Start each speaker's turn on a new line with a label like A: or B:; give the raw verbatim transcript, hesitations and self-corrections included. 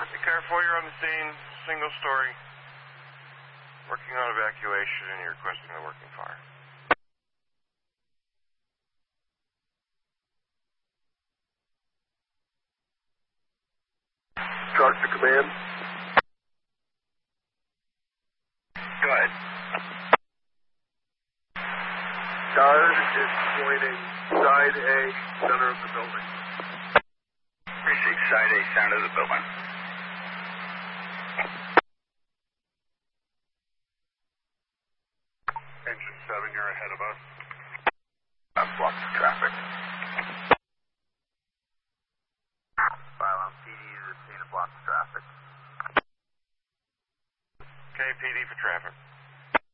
A: Car four, you're on the scene, single story, working on evacuation, and you're requesting the working fire.
B: Charge to command.
A: Go ahead.
B: Guard is pointing side A, center of the building.
A: Precinct side A, center of the building.
B: Engine seven, you're ahead of us.
A: I'm blocking traffic.
C: File on P D to the scene of blocked traffic.
A: K P D for traffic.